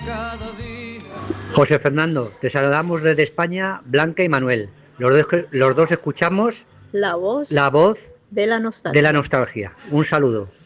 José Fernando, te saludamos desde España, Blanca y Manuel. Los dos escuchamos la voz de la nostalgia. nostalgia. Un saludo.